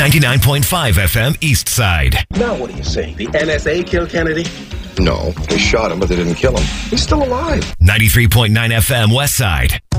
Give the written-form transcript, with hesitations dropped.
99.5 FM East Side. Now what are you saying? The NSA killed Kennedy? No, they shot him, but they didn't kill him. He's still alive. 93.9 FM West Side.